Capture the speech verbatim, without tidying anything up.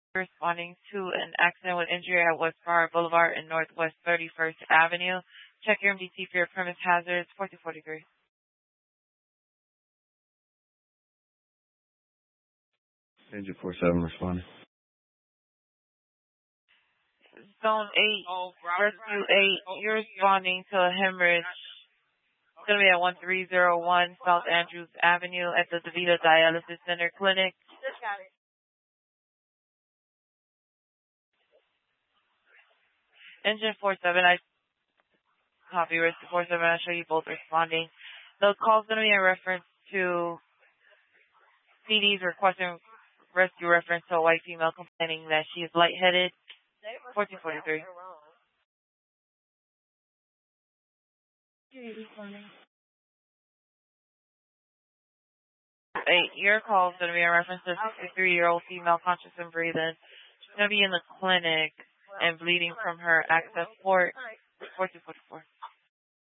responding to an accident with injury at West Bar Boulevard and Northwest thirty-first Avenue. Check your M D T for your premise hazards, fourteen forty-three. Engine four seven responding. Zone eight, Rescue eight, you're responding to a hemorrhage. It's going to be at one three zero one South Andrews Avenue at the DeVita Dialysis Center Clinic. Engine four seven, I copy Rescue four seven, I show you both responding. The call's going to be in reference to C Ds requesting rescue reference to a white female complaining that she is lightheaded, fourteen forty-three. Eight, your call is going to be in reference to a sixty-three-year-old female conscious and breathing. She's going to be in the clinic and bleeding from her access port.